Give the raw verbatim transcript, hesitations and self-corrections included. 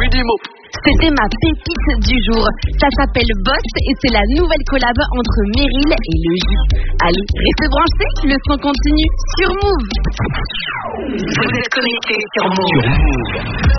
Minimum. C'était ma pépite du jour. Ça s'appelle Boss et c'est la nouvelle collab entre Meryl et le J. Allez, restez branchés, le son continue sur Move. Vous êtes connectés sur Move.